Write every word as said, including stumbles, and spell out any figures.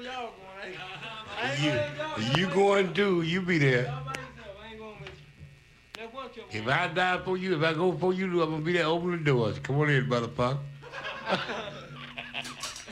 y'all going. I ain't, I ain't going You, you going too. You be there. Y'all by yourself. I ain't going with you. Let's watch your If I die for you, if I go for you, I'm gonna be there. Open the doors. Come on in, motherfucker.